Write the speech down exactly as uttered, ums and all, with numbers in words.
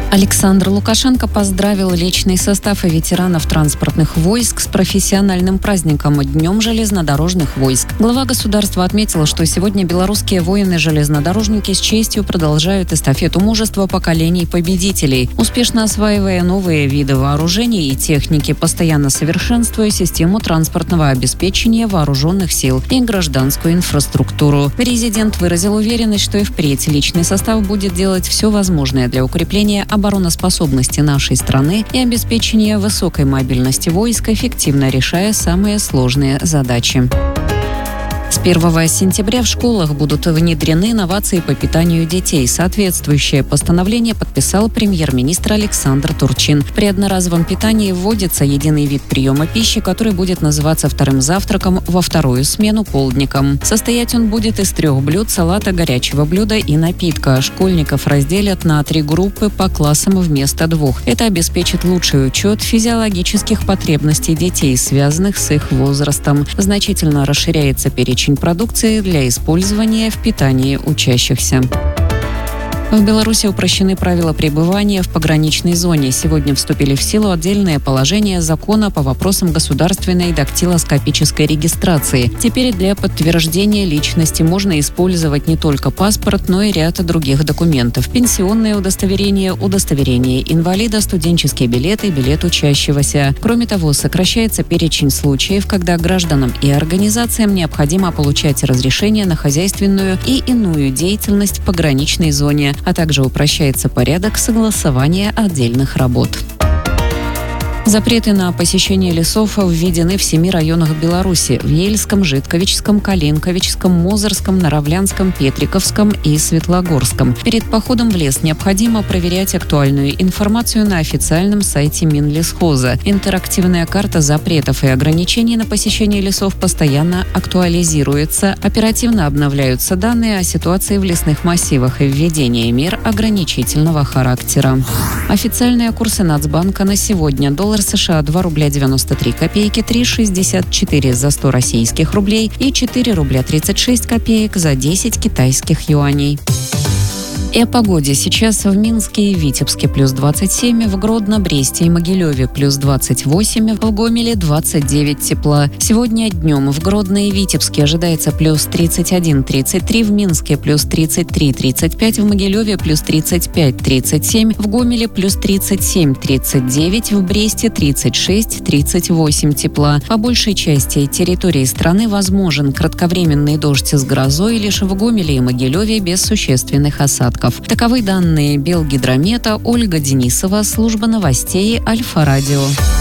Александр Лукашенко поздравил личный состав и ветеранов транспортных войск с профессиональным праздником – Днем железнодорожных войск. Глава государства отметил, что сегодня белорусские воины-железнодорожники с честью продолжают эстафету мужества поколений победителей, успешно осваивая новые виды вооружений и техники, постоянно совершенствуя систему транспортного обеспечения вооруженных сил и гражданскую инфраструктуру. Президент выразил уверенность, что и впредь личный состав будет делать все возможное для укрепления обороноспособности нашей страны и обеспечения высокой мобильности войск, эффективно решая самые сложные задачи. С первого сентября в школах будут внедрены инновации по питанию детей. Соответствующее постановление подписал премьер-министр Александр Турчин. При одноразовом питании вводится единый вид приема пищи, который будет называться вторым завтраком, во вторую смену полдником. Состоять он будет из трех блюд, салата, горячего блюда и напитка. Школьников разделят на три группы по классам вместо двух. Это обеспечит лучший учет физиологических потребностей детей, связанных с их возрастом. Значительно расширяется перечень продукции для использования в питании учащихся. В Беларуси упрощены правила пребывания в пограничной зоне. Сегодня вступили в силу отдельные положения закона по вопросам государственной дактилоскопической регистрации. Теперь для подтверждения личности можно использовать не только паспорт, но и ряд других документов. Пенсионное удостоверение, удостоверение инвалида, студенческие билеты, билет учащегося. Кроме того, сокращается перечень случаев, когда гражданам и организациям необходимо получать разрешение на хозяйственную и иную деятельность в пограничной зоне, а также упрощается порядок согласования отдельных работ. Запреты на посещение лесов введены в семи районах Беларуси – в Ельском, Житковичском, Калинковичском, Мозырском, Наравлянском, Петриковском и Светлогорском. Перед походом в лес необходимо проверять актуальную информацию на официальном сайте Минлесхоза. Интерактивная карта запретов и ограничений на посещение лесов постоянно актуализируется. Оперативно обновляются данные о ситуации в лесных массивах и введении мер ограничительного характера. Официальные курсы Нацбанка на сегодня. Доллар США два рубля девяносто три копейки, три шестьдесят четыре за сто российских рублей и четыре рубля тридцать шесть копеек за десять китайских юаней. И о погоде. Сейчас в Минске и Витебске плюс двадцать семь, в Гродно, Бресте и Могилеве плюс двадцать восемь, в Гомеле двадцать девять тепла. Сегодня днем в Гродно и Витебске ожидается плюс тридцать один — тридцать три, в Минске плюс тридцать три — тридцать пять, в Могилеве плюс тридцать пять — тридцать семь, в Гомеле плюс тридцать семь — тридцать девять, в Бресте тридцать шесть — тридцать восемь тепла. По большей части территории страны возможен кратковременный дождь с грозой, лишь в Гомеле и Могилеве без существенных осадков. Таковы данные Белгидромета. Ольга Денисова, служба новостей Альфа-Радио.